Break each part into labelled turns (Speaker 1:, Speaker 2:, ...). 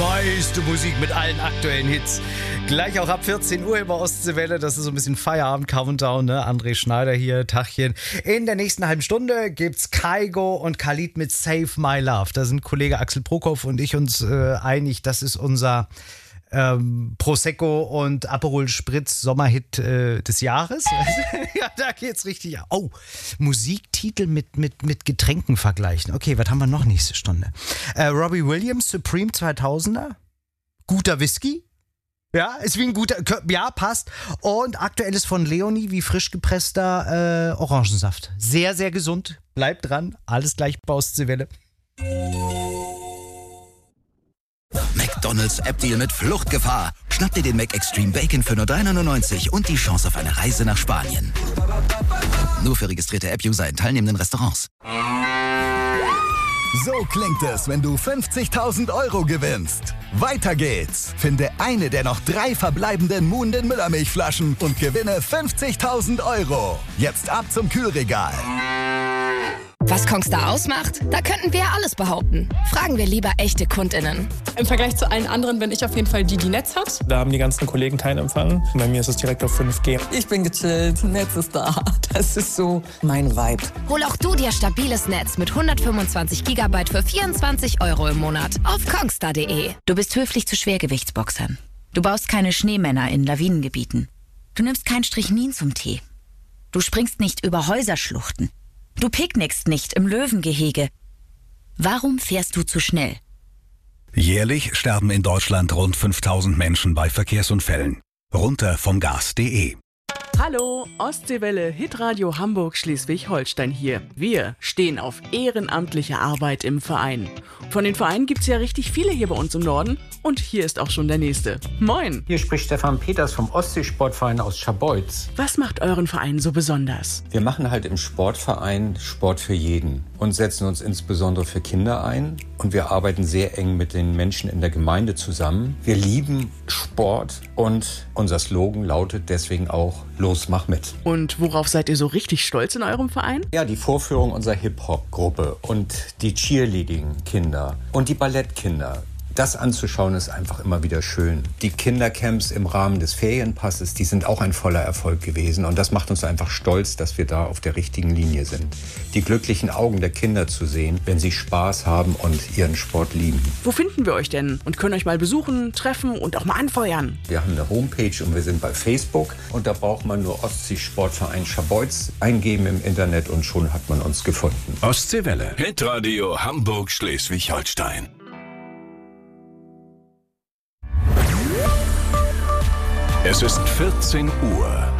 Speaker 1: meiste Musik mit allen aktuellen Hits. Gleich auch ab 14 Uhr über Ostseewelle. Das ist so ein bisschen Feierabend-Countdown, ne? André Schneider hier, Tachchen. In der nächsten halben Stunde gibt's Kygo und Khalid mit Save My Love. Da sind Kollege Axel Prokop und ich uns einig, das ist unser Prosecco und Aperol Spritz Sommerhit des Jahres. Ja, da geht's richtig. Oh, Musiktitel mit Getränken vergleichen. Okay, was haben wir noch nächste Stunde? Robbie Williams, Supreme 2000er. Guter Whisky. Ja, ist wie ein guter, ja, passt. Und aktuelles von Leonie, wie frisch gepresster Orangensaft. Sehr, sehr gesund. Bleibt dran. Alles gleich bei Ostseewelle.
Speaker 2: McDonald's App-Deal mit Fluchtgefahr. Schnapp dir den Mac Extreme Bacon für nur $3,99 und die Chance auf eine Reise nach Spanien. Nur für registrierte App-User in teilnehmenden Restaurants.
Speaker 3: So klingt es, wenn du 50.000 € gewinnst. Weiter geht's. Finde eine der noch 3 verbleibenden Muhnden Müllermilchflaschen und gewinne 50.000 €. Jetzt ab zum Kühlregal.
Speaker 4: Was Kongstar ausmacht? Da könnten wir alles behaupten. Fragen wir lieber echte KundInnen.
Speaker 5: Im Vergleich zu allen anderen bin ich auf jeden Fall die Netz hat.
Speaker 6: Da haben die ganzen Kollegen keinen Empfang. Bei mir ist es direkt auf 5G.
Speaker 7: Ich bin gechillt, Netz ist da. Das ist so mein Vibe.
Speaker 4: Hol auch du dir stabiles Netz mit 125 GB für 24 € im Monat auf kongstar.de.
Speaker 8: Du bist höflich zu Schwergewichtsboxern. Du baust keine Schneemänner in Lawinengebieten. Du nimmst kein Strychnin zum Tee. Du springst nicht über Häuserschluchten. Du picknickst nicht im Löwengehege. Warum fährst du zu schnell?
Speaker 3: Jährlich sterben in Deutschland rund 5.000 Menschen bei Verkehrsunfällen. Runter vom Gas.de.
Speaker 9: Hallo, Ostseewelle, Hitradio Hamburg Schleswig-Holstein hier. Wir stehen auf ehrenamtliche Arbeit im Verein. Von den Vereinen gibt's ja richtig viele hier bei uns im Norden. Und hier ist auch schon der nächste. Moin!
Speaker 10: Hier spricht Stefan Peters vom Ostseesportverein aus Scharbeutz.
Speaker 9: Was macht euren Verein so besonders?
Speaker 10: Wir machen halt im Sportverein Sport für jeden und setzen uns insbesondere für Kinder ein. Und wir arbeiten sehr eng mit den Menschen in der Gemeinde zusammen. Wir lieben Sport und unser Slogan lautet deswegen auch Los, mach mit.
Speaker 9: Und worauf seid ihr so richtig stolz in eurem Verein?
Speaker 10: Ja, die Vorführung unserer Hip-Hop-Gruppe und die Cheerleading-Kinder und die Ballettkinder. Das anzuschauen ist einfach immer wieder schön. Die Kindercamps im Rahmen des Ferienpasses, die sind auch ein voller Erfolg gewesen. Und das macht uns einfach stolz, dass wir da auf der richtigen Linie sind. Die glücklichen Augen der Kinder zu sehen, wenn sie Spaß haben und ihren Sport lieben.
Speaker 9: Wo finden wir euch denn und können euch mal besuchen, treffen und auch mal anfeuern?
Speaker 10: Wir haben eine Homepage und wir sind bei Facebook. Und da braucht man nur Ostseesportverein Scharbeutz eingeben im Internet und schon hat man uns gefunden.
Speaker 11: Ostseewelle. Hitradio Hamburg Schleswig-Holstein. Es ist 14 Uhr.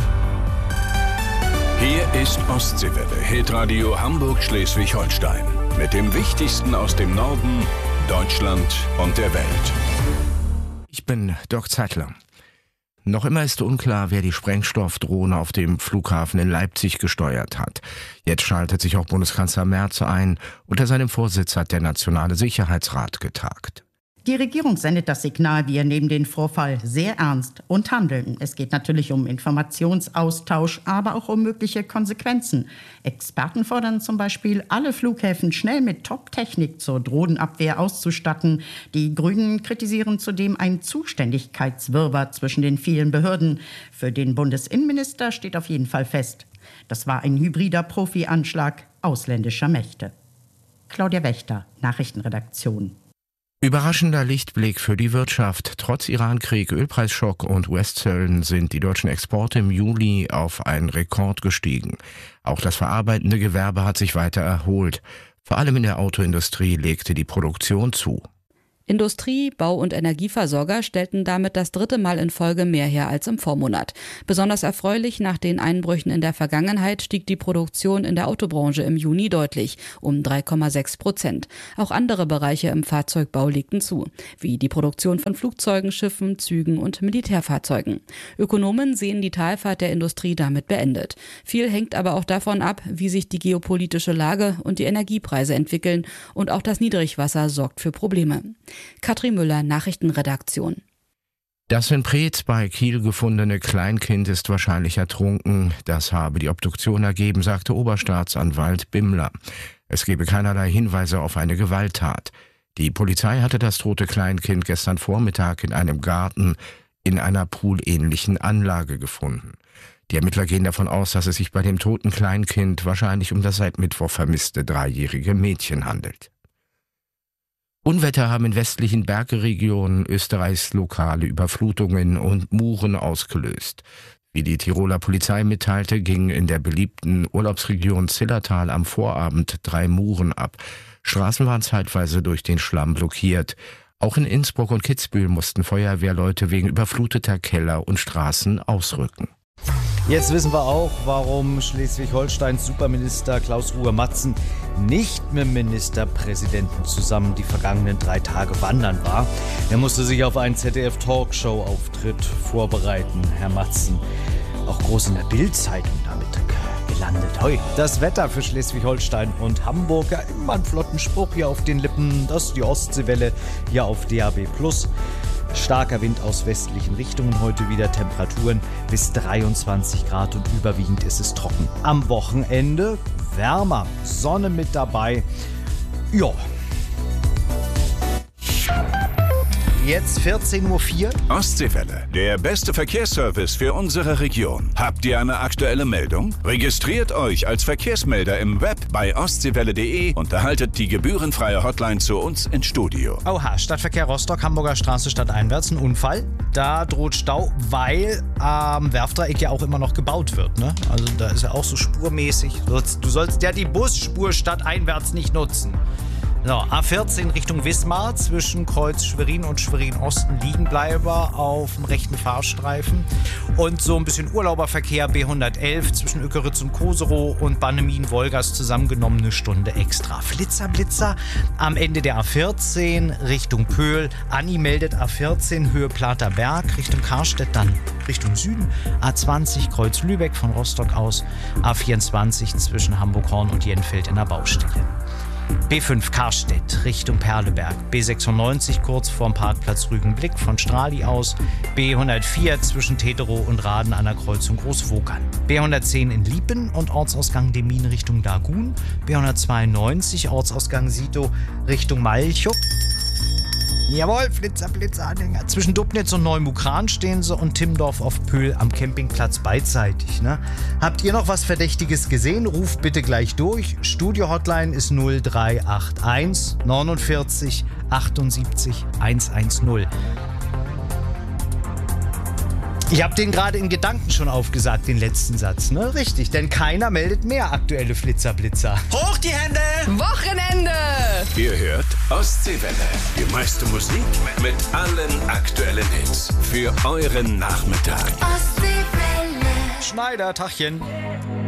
Speaker 11: Hier ist Ostseewelle, Hitradio Hamburg Schleswig-Holstein. Mit dem Wichtigsten aus dem Norden, Deutschland und der Welt.
Speaker 12: Ich bin Dirk Zeitler. Noch immer ist unklar, wer die Sprengstoffdrohne auf dem Flughafen in Leipzig gesteuert hat. Jetzt schaltet sich auch Bundeskanzler Merz ein. Unter seinem Vorsitz hat der Nationale Sicherheitsrat getagt.
Speaker 13: Die Regierung sendet das Signal, wir nehmen den Vorfall sehr ernst und handeln. Es geht natürlich um Informationsaustausch, aber auch um mögliche Konsequenzen. Experten fordern zum Beispiel, alle Flughäfen schnell mit Top-Technik zur Drohnenabwehr auszustatten. Die Grünen kritisieren zudem einen Zuständigkeitswirrwarr zwischen den vielen Behörden. Für den Bundesinnenminister steht auf jeden Fall fest, das war ein hybrider Profi-Anschlag ausländischer Mächte. Claudia Wächter, Nachrichtenredaktion.
Speaker 12: Überraschender Lichtblick für die Wirtschaft. Trotz Irankrieg, Ölpreisschock und US-Zöllen sind die deutschen Exporte im Juli auf einen Rekord gestiegen. Auch das verarbeitende Gewerbe hat sich weiter erholt. Vor allem in der Autoindustrie legte die Produktion zu.
Speaker 14: Industrie, Bau- und Energieversorger stellten damit das 3. Mal in Folge mehr her als im Vormonat. Besonders erfreulich, nach den Einbrüchen in der Vergangenheit stieg die Produktion in der Autobranche im Juni deutlich, um 3,6%. Auch andere Bereiche im Fahrzeugbau legten zu, wie die Produktion von Flugzeugen, Schiffen, Zügen und Militärfahrzeugen. Ökonomen sehen die Talfahrt der Industrie damit beendet. Viel hängt aber auch davon ab, wie sich die geopolitische Lage und die Energiepreise entwickeln, und auch das Niedrigwasser sorgt für Probleme. Katrin Müller, Nachrichtenredaktion.
Speaker 12: Das in Preetz bei Kiel gefundene Kleinkind ist wahrscheinlich ertrunken. Das habe die Obduktion ergeben, sagte Oberstaatsanwalt Bimmler. Es gebe keinerlei Hinweise auf eine Gewalttat. Die Polizei hatte das tote Kleinkind gestern Vormittag in einem Garten in einer poolähnlichen Anlage gefunden. Die Ermittler gehen davon aus, dass es sich bei dem toten Kleinkind wahrscheinlich um das seit Mittwoch vermisste 3-jährige Mädchen handelt. Unwetter haben in westlichen Bergregionen Österreichs lokale Überflutungen und Muren ausgelöst. Wie die Tiroler Polizei mitteilte, gingen in der beliebten Urlaubsregion Zillertal am Vorabend 3 Muren ab. Straßen waren zeitweise durch den Schlamm blockiert. Auch in Innsbruck und Kitzbühel mussten Feuerwehrleute wegen überfluteter Keller und Straßen ausrücken.
Speaker 1: Jetzt wissen wir auch, warum Schleswig-Holsteins Superminister Klaus-Ruhe Matzen nicht mit dem Ministerpräsidenten zusammen die vergangenen 3 Tage wandern war. Er musste sich auf einen ZDF-Talkshow-Auftritt vorbereiten, Herr Matzen. Auch groß in der Bild-Zeitung damit gelandet. Hoi. Das Wetter für Schleswig-Holstein und Hamburg, ja, immer einen flotten Spruch hier auf den Lippen. Das ist die Ostseewelle hier auf DAB+. Starker Wind aus westlichen Richtungen, heute wieder Temperaturen bis 23 Grad und überwiegend ist es trocken. Am Wochenende wärmer, Sonne mit dabei. Ja. Jetzt 14:04 Uhr.
Speaker 11: Ostseewelle, der beste Verkehrsservice für unsere Region. Habt ihr eine aktuelle Meldung? Registriert euch als Verkehrsmelder im Web bei ostseewelle.de und erhaltet die gebührenfreie Hotline zu uns ins Studio.
Speaker 1: Oha, Stadtverkehr Rostock, Hamburger Straße stadteinwärts, ein Unfall. Da droht Stau, weil am Werftreieck ja auch immer noch gebaut wird. Ne? Also da ist ja auch so spurmäßig. Du sollst ja die Busspur stadteinwärts nicht nutzen. So, A14 Richtung Wismar, zwischen Kreuz Schwerin und Schwerin-Osten liegen Bleiber auf dem rechten Fahrstreifen. Und so ein bisschen Urlauberverkehr B111 zwischen Ückeritz und Koserow und Bannemin-Wolgast zusammengenommen eine Stunde extra. Blitzer am Ende der A14 Richtung Pöhl. Anni meldet A14 Höhe Plater Berg Richtung Karstedt, dann Richtung Süden. A20 Kreuz Lübeck von Rostock aus. A24 zwischen Hamburg-Horn und Jenfeld in der Baustelle. B5 Karstedt Richtung Perleberg, B96 kurz vorm Parkplatz Rügenblick von Strali aus, B104 zwischen Teterow und Raden an der Kreuzung Großwokern, B110 in Liepen und Ortsausgang Demmin Richtung Dagun, B192 Ortsausgang Sito Richtung Malchow. Jawohl, Blitzer-Anhänger. Zwischen Dubnitz und Neumukran stehen sie und Timmendorf auf Pöhl am Campingplatz beidseitig. Ne? Habt ihr noch was Verdächtiges gesehen? Ruft bitte gleich durch. Studio-Hotline ist 0381 49 78 110. Ich habe den gerade in Gedanken schon aufgesagt, den letzten Satz, ne? Richtig, denn keiner meldet mehr aktuelle Flitzer. Hoch die Hände!
Speaker 4: Wochenende!
Speaker 11: Ihr hört Ostseewelle, die meiste Musik mit allen aktuellen Hits für euren Nachmittag.
Speaker 4: Ostseewelle.
Speaker 1: Schneider, Tachchen.